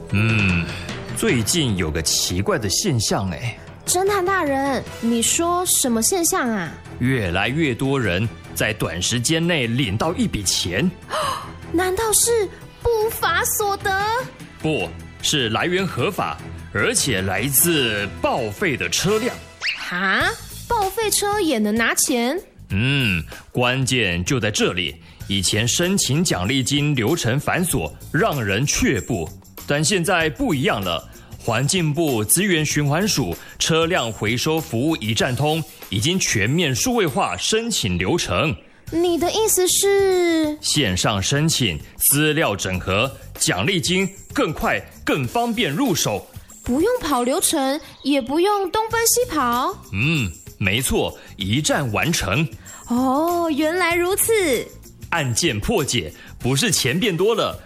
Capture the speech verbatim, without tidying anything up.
嗯，最近有个奇怪的现象哎。 侦探大人，你说什么现象啊？ 越来越多人在短时间内领到一笔钱。 难道是不法所得？ 不是，来源合法，而且来自报废的车辆。 哈？报废车也能拿钱？ 嗯，关键就在这里。以前申请奖励金流程繁琐，让人却步，但现在不一样了。环境部资源循环署车辆回收服务一站通已经全面数位化申请流程。 你的意思是线上申请，资料整合，奖励金更快更方便入手， 不用跑流程，也不用东奔西跑？ 嗯，没错，一站完成。 哦，原来如此。 案件破解，不是钱变多了，